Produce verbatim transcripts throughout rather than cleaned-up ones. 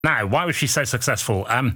Now, why was she so successful? Um,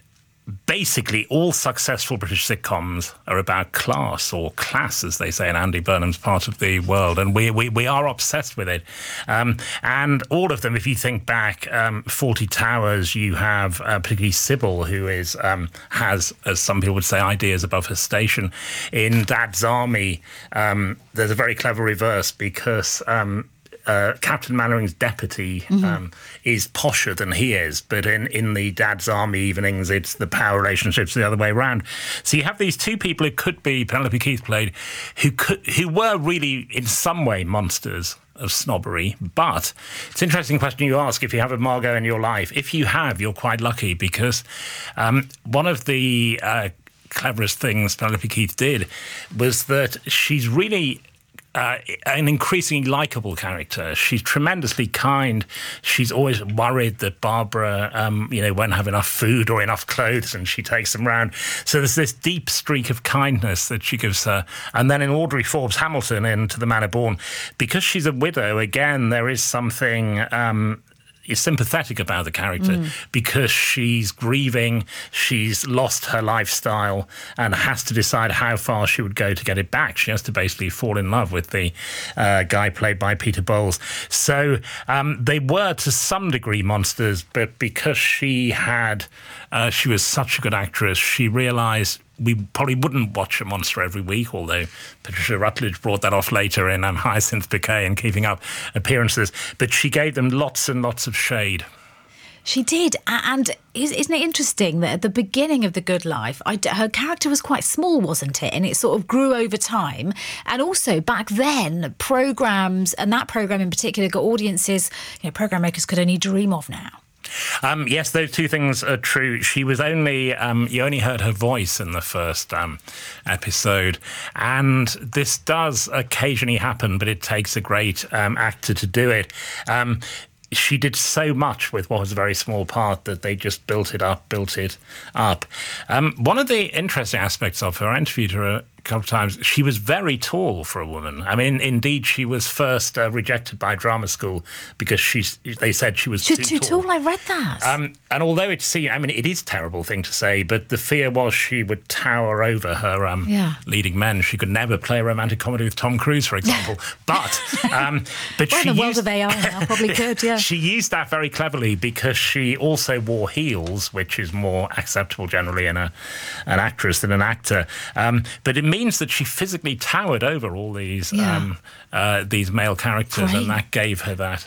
basically, all successful British sitcoms are about class, or class, as they say in Andy Burnham's part of the world, and we we, we are obsessed with it. Um, and all of them, if you think back, um, Fawlty Towers, you have uh, particularly Sybil, who is um, has, as some people would say, ideas above her station. In Dad's Army, um, there's a very clever reverse because Um, Uh, Captain Malloring's deputy mm-hmm. um, is posher than he is, but in, in the Dad's Army evenings, it's the power relationships the other way around. So you have these two people who could be, Penelope Keith played, who could, who were really in some way monsters of snobbery. But it's an interesting question you ask if you have a Margot in your life. If you have, you're quite lucky, because um, one of the uh, cleverest things Penelope Keith did was that she's really Uh, an increasingly likeable character. She's tremendously kind. She's always worried that Barbara, um, you know, won't have enough food or enough clothes, and she takes them round. So there's this deep streak of kindness that she gives her. And then in Audrey Forbes Hamilton in To the Man Are Born, because she's a widow, again, there is something Um, is sympathetic about the character mm. because she's grieving, she's lost her lifestyle and has to decide how far she would go to get it back. She has to basically fall in love with the uh, guy played by Peter Bowles. So um, they were to some degree monsters, but because she had, uh, she was such a good actress, she realised we probably wouldn't watch a monster every week, although Patricia Rutledge brought that off later in um, Hyacinth Bouquet and Keeping Up Appearances. But she gave them lots and lots of shade. She did. And isn't it interesting that at the beginning of The Good Life, I, her character was quite small, wasn't it? And it sort of grew over time. And also back then, programmes, and that programme in particular, got audiences, you know, programme makers could only dream of now. Um, yes, those two things are true. She was only, um, you only heard her voice in the first um, episode. And this does occasionally happen, but it takes a great um, actor to do it. Um, she did so much with what was a very small part that they just built it up, built it up. Um, one of the interesting aspects of her, I interviewed her a couple of times, she was very tall for a woman. I mean, indeed, she was first uh, rejected by drama school because she's, they said she was she's too, too tall. tall. I read that. Um, and although it's, I mean, it is a terrible thing to say, but the fear was she would tower over her um, yeah. leading men. She could never play a romantic comedy with Tom Cruise, for example. but um, but well, she in the used, world of A I now, probably could, yeah. She used that very cleverly because she also wore heels, which is more acceptable generally in a an actress than an actor. Um, but it means that she physically towered over all these yeah. um, uh, these male characters, Great. and that gave her that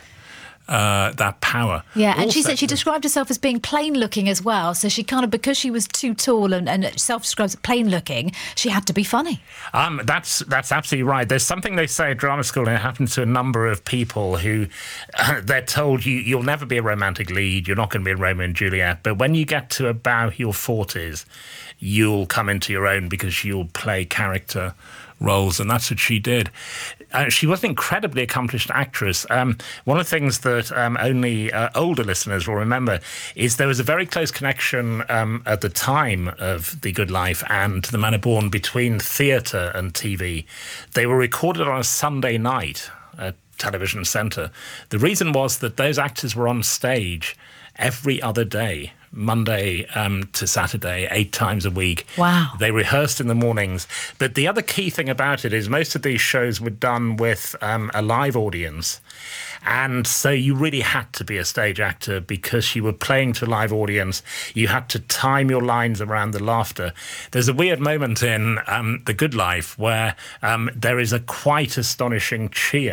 uh, that power. Yeah, and also, she said she described herself as being plain-looking as well. So she kind of, because she was too tall and, and self-describes plain-looking, she had to be funny. Um, that's that's absolutely right. There's something they say at drama school, and it happens to a number of people who uh, they're told you you'll never be a romantic lead. You're not going to be a Romeo and Juliet. But when you get to about your forties, you'll come into your own because you'll play character roles, and that's what she did. Uh, she was an incredibly accomplished actress. Um, one of the things that um, only uh, older listeners will remember is there was a very close connection um, at the time of The Good Life and The Man Are Born between theatre and T V. They were recorded on a Sunday night at Television Centre. The reason was that those actors were on stage every other day, Monday um, to Saturday, eight times a week. Wow. They rehearsed in the mornings. But the other key thing about it is most of these shows were done with um, a live audience. And so you really had to be a stage actor because you were playing to a live audience. You had to time your lines around the laughter. There's a weird moment in um, The Good Life where um, there is a quite astonishing cheer